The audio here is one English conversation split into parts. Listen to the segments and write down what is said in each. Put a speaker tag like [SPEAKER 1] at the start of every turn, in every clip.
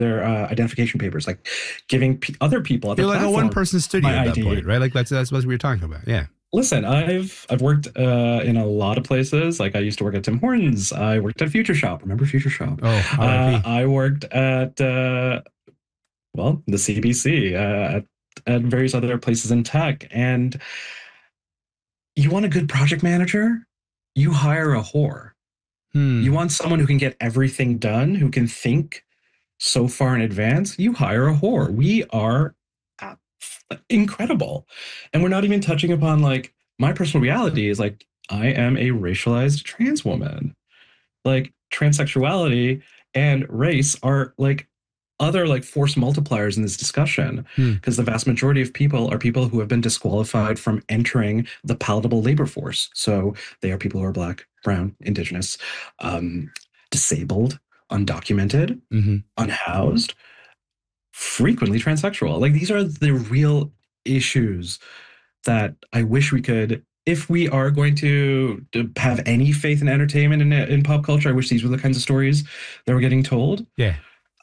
[SPEAKER 1] their identification papers, like giving other people.
[SPEAKER 2] You're like a one-person studio at that point, right? Like that's what we were talking about. Yeah.
[SPEAKER 1] Listen, I've worked in a lot of places. Like I used to work at Tim Hortons. I worked at Future Shop. Remember Future Shop?
[SPEAKER 2] Oh,
[SPEAKER 1] I worked at the CBC, at various other places in tech. And you want a good project manager? You hire a whore. You want someone who can get everything done, who can think so far in advance? You hire a whore. We are incredible. And we're not even touching upon like my personal reality is like I am a racialized trans woman. Like transsexuality and race are like other like force multipliers in this discussion, because the vast majority of people are people who have been disqualified from entering the palatable labor force. So they are people who are Black, brown, indigenous, disabled, undocumented, unhoused, frequently transsexual. Like these are the real issues that I wish we could, if we are going to have any faith in entertainment and in pop culture, I wish these were the kinds of stories that were getting told.
[SPEAKER 2] Yeah.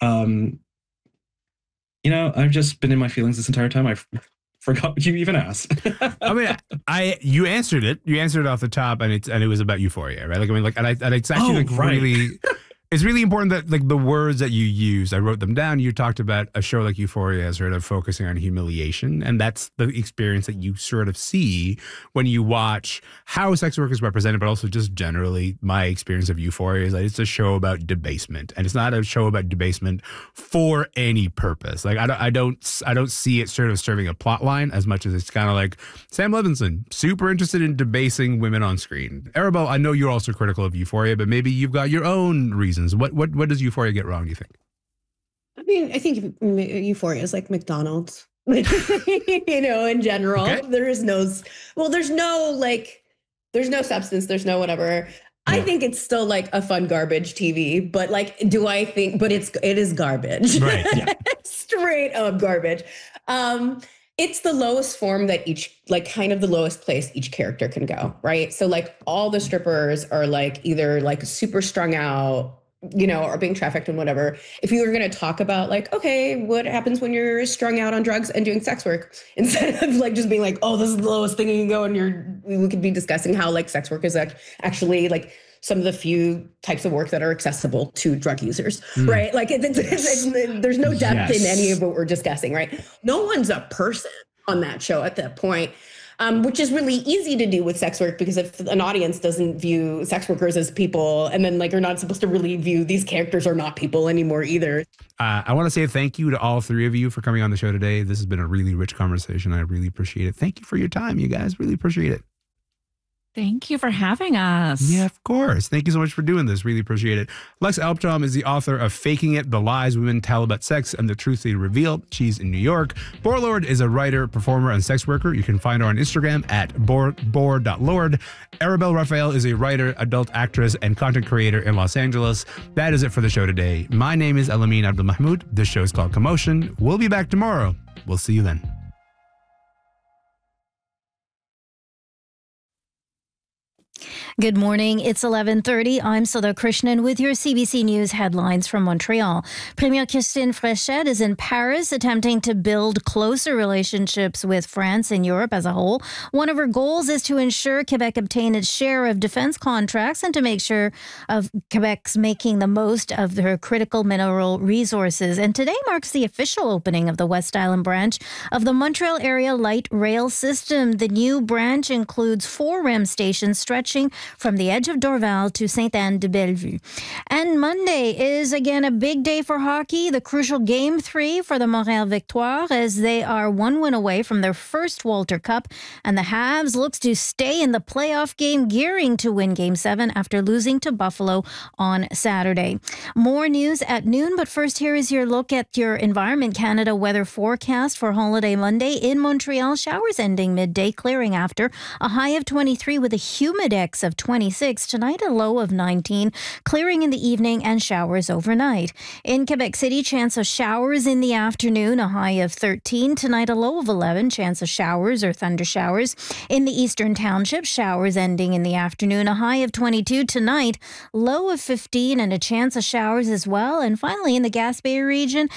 [SPEAKER 1] You know, I've just been in my feelings this entire time. I forgot what you even asked.
[SPEAKER 2] I mean, you answered it. You answered it off the top, and it was about Euphoria, right? Like I mean, like, and it's actually really. It's really important that like the words that you use, I wrote them down. You talked about a show like Euphoria as sort of focusing on humiliation. And that's the experience that you sort of see when you watch how sex work is represented, but also just generally my experience of Euphoria is that it's a show about debasement. And it's not a show about debasement for any purpose. Like I don't see it sort of serving a plot line as much as it's kind of like Sam Levinson, super interested in debasing women on screen. Arabelle, I know you're also critical of Euphoria, but maybe you've got your own reasons. What does Euphoria get wrong, do you think?
[SPEAKER 3] I mean, I think Euphoria is like McDonald's, you know, in general. Okay. There's no substance, there's no whatever. Yeah. I think it's still like a fun garbage TV, but like, it is garbage.
[SPEAKER 2] Right. Yeah.
[SPEAKER 3] Straight up garbage. It's the lowest form that kind of the lowest place each character can go, right? So like all the strippers are like either like super strung out, you know, or being trafficked and whatever. If you were going to talk about like, okay, what happens when you're strung out on drugs and doing sex work, instead of like just being like, oh, this is the lowest thing you can go, and we could be discussing how like sex work is actually like some of the few types of work that are accessible to drug users, right? Like there's no depth in any of what we're discussing, right? No one's a person on that show at that point. Which is really easy to do with sex work, because if an audience doesn't view sex workers as people, and then like are not supposed to really view these characters are not people anymore either.
[SPEAKER 2] I want to say thank you to all three of you for coming on the show today. This has been a really rich conversation. I really appreciate it. Thank you for your time, you guys. Really appreciate it.
[SPEAKER 4] Thank you for having us.
[SPEAKER 2] Yeah, of course. Thank you so much for doing this. Really appreciate it. Lex Alptraum is the author of Faking It, The Lies Women Tell About Sex and the Truth They Reveal. She's in New York. Borelord is a writer, performer, and sex worker. You can find her on Instagram at bor.lord. Arabelle Raphael is a writer, adult actress, and content creator in Los Angeles. That is it for the show today. My name is Elamin Abdelmahmoud. This show is called Commotion. We'll be back tomorrow. We'll see you then.
[SPEAKER 5] Good morning. It's 11:30. I'm Sudha Krishnan with your CBC News headlines from Montreal. Premier Christine Fréchette is in Paris attempting to build closer relationships with France and Europe as a whole. One of her goals is to ensure Quebec obtain its share of defense contracts and to make sure of Quebec's making the most of their critical mineral resources. And today marks the official opening of the West Island branch of the Montreal Area Light Rail System. The new branch includes 4 REM stations stretching from the edge of Dorval to Sainte-Anne-de-Bellevue. And Monday is again a big day for hockey, the crucial Game 3 for the Montréal Victoire, as they are 1 win away from their first Walter Cup, and the Habs looks to stay in the playoff game, gearing to win Game 7 after losing to Buffalo on Saturday. More news at noon, but first here is your look at your Environment Canada weather forecast for Holiday Monday. In Montreal, showers ending midday, clearing after, a high of 23 with a humidex of 26. Tonight, a low of 19. Clearing in the evening and showers overnight. In Quebec City, chance of showers in the afternoon, a high of 13. Tonight, a low of 11. Chance of showers or thunder showers. In the Eastern Township, showers ending in the afternoon, a high of 22. Tonight, low of 15 and a chance of showers as well. And finally, in the Gaspé region,